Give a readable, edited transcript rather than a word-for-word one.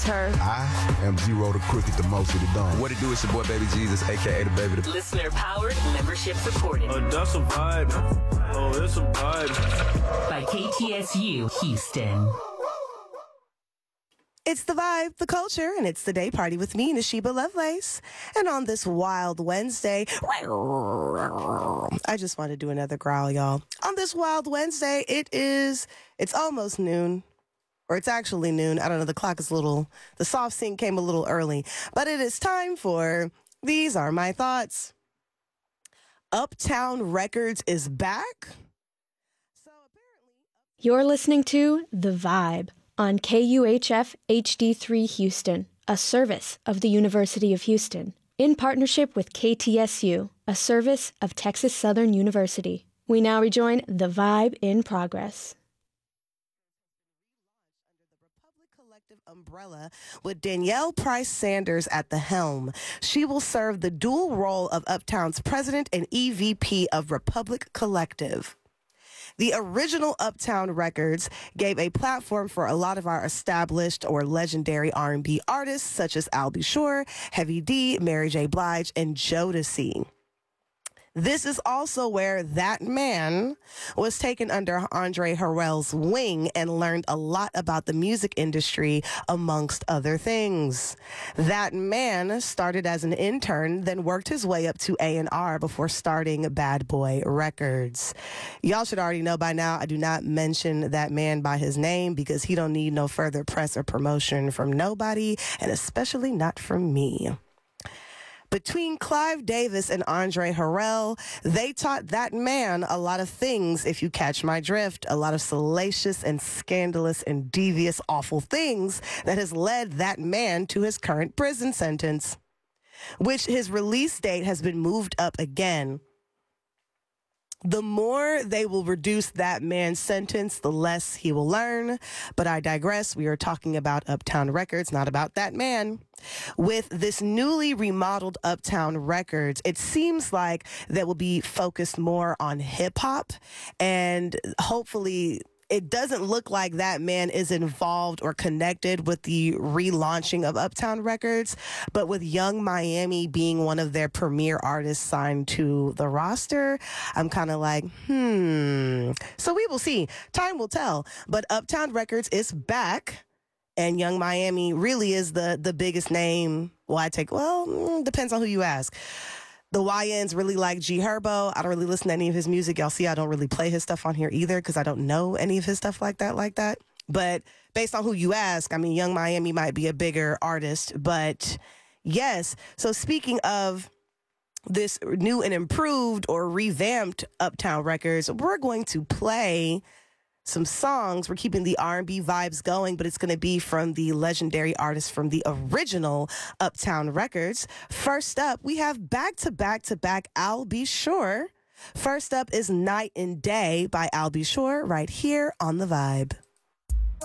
Her. I am Zero the Cricket, the most of the dome. What it do? It's your boy Baby Jesus, a.k.a. the Baby. Listener powered, membership supported. That's a vibe. Oh, it's a vibe. By KTSU Houston. It's the vibe, the culture, and it's the day party with me, Nashiba Lovelace. And on this wild Wednesday, I just want to do another growl, y'all. On this wild Wednesday, it's almost noon. Or it's actually noon. I don't know. The clock is the soft sync came a little early. But it is time for These Are My Thoughts. Uptown Records is back. You're listening to The Vibe on KUHF HD3 Houston, a service of the University of Houston, in partnership with KTSU, a service of Texas Southern University. We now rejoin The Vibe in progress. Umbrella with Danielle Price Sanders at the helm. She will serve the dual role of Uptown's president and EVP of Republic Collective. The original Uptown Records gave a platform for a lot of our established or legendary R&B artists such as Al B. Sure, Heavy D, Mary J. Blige, and Jodeci. This is also where That Man was taken under Andre Harrell's wing and learned a lot about the music industry, amongst other things. That Man started as an intern, then worked his way up to A&R before starting Bad Boy Records. Y'all should already know by now, I do not mention That Man by his name because he don't need no further press or promotion from nobody, and especially not from me. Between Clive Davis and Andre Harrell, they taught That Man a lot of things, if you catch my drift, a lot of salacious and scandalous and devious, awful things that has led That Man to his current prison sentence, which his release date has been moved up again. The more they will reduce That Man's sentence, the less he will learn. But I digress. We are talking about Uptown Records, not about That Man. With this newly remodeled Uptown Records, it seems like they will be focused more on hip hop, and hopefully it doesn't look like That Man is involved or connected with the relaunching of Uptown Records, but with Young Miami being one of their premier artists signed to the roster, I'm kind of like, So we will see. Time will tell. But Uptown Records is back, and Young Miami really is the biggest name. Depends on who you ask. The YNs really like G Herbo. I don't really listen to any of his music. Y'all see I don't really play his stuff on here either because I don't know any of his stuff like that. But based on who you ask, I mean, Young Miami might be a bigger artist. But yes, so speaking of this new and improved or revamped Uptown Records, we're going to play some songs. We're keeping the R&B vibes going, but it's going to be from the legendary artists from the original Uptown Records. First up, we have back-to-back Al B. Sure. First up is Night and Day by Al B. Sure right here on The Vibe.